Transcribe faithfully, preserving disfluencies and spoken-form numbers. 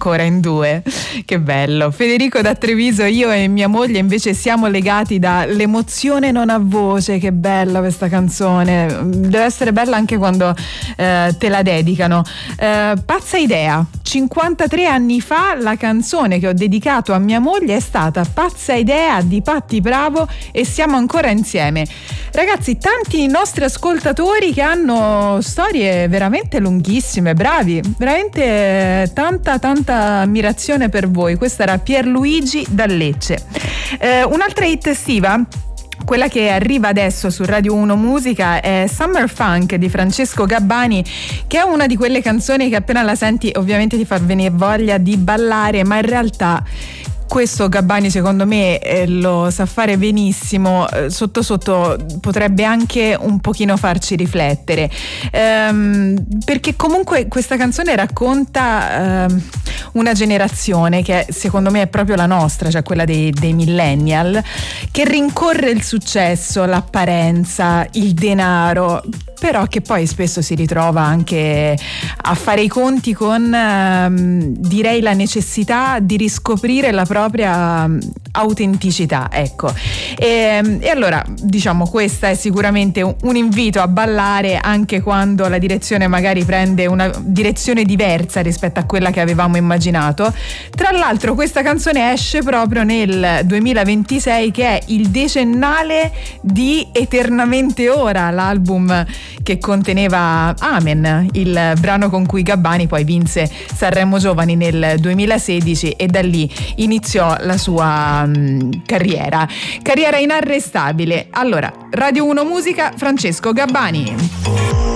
ancora in due. Che bello. Federico da Treviso: io e mia moglie invece siamo legati dall'emozione non ha voce. Che bella questa canzone, deve essere bella anche quando eh, te la dedicano. Eh, pazza idea, cinquantatré anni fa la canzone che ho dedicato a mia moglie è stata Pazza idea di Patti Bravo e siamo ancora insieme. Ragazzi, tanti nostri ascoltatori che hanno storie veramente lunghissime, bravi, veramente tanta tanta ammirazione per voi. Questa era Pierluigi da Lecce. Eh, un'altra hit estiva, quella che arriva adesso su Radio uno Musica, è Summer Funk di Francesco Gabbani, che è una di quelle canzoni che appena la senti ovviamente ti fa venire voglia di ballare, ma in realtà questo Gabbani secondo me eh, lo sa fare benissimo. Eh, sotto sotto potrebbe anche un pochino farci riflettere, ehm, perché comunque questa canzone racconta ehm, una generazione che secondo me è proprio la nostra, cioè quella dei, dei millennial, che rincorre il successo, l'apparenza, il denaro, però che poi spesso si ritrova anche a fare i conti con ehm, direi la necessità di riscoprire la propria um, autenticità, ecco. E, e allora diciamo questa è sicuramente un, un invito a ballare anche quando la direzione magari prende una direzione diversa rispetto a quella che avevamo immaginato. Tra l'altro questa canzone esce proprio nel duemilaventisei, che è il decennale di Eternamente Ora, l'album che conteneva Amen, il brano con cui Gabbani poi vinse Sanremo Giovani nel duemilasedici e da lì iniziò la sua um, carriera carriera inarrestabile. Allora, Radio uno Musica, Francesco Gabbani.